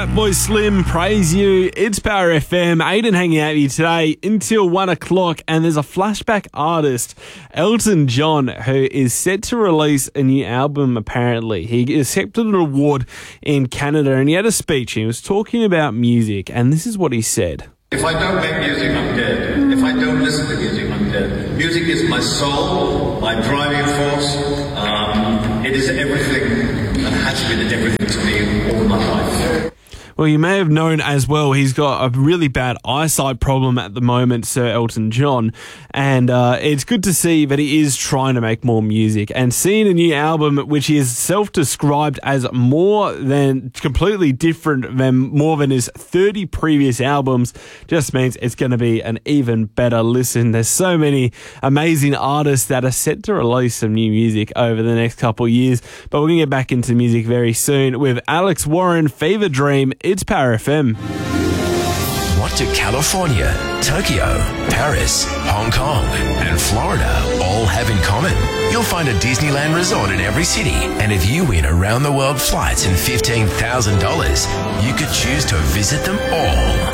Fatboy Slim, Praise You. It's Power FM. Aiden hanging out with you today until 1 o'clock. And there's a flashback artist, Elton John, who is set to release a new album, apparently. He accepted an award in Canada and he had a speech. He was talking about music. And this is what he said. If I don't make music, I'm dead. If I don't listen to music, I'm dead. Music is my soul, my driving force. It is everything and has been everything to me all my life. Well, you may have known as well, he's got a really bad eyesight problem at the moment, Sir Elton John, and it's good to see that he is trying to make more music, and seeing a new album which is self-described as more than completely different than more than his 30 previous albums just means it's going to be an even better listen. There's so many amazing artists that are set to release some new music over the next couple of years, but we're going to get back into music very soon with Alex Warren, Fever Dream. It's Power FM. What do California, Tokyo, Paris, Hong Kong, and Florida all have in common? You'll find a Disneyland resort in every city, and if you win around-the-world flights and $15,000, you could choose to visit them all.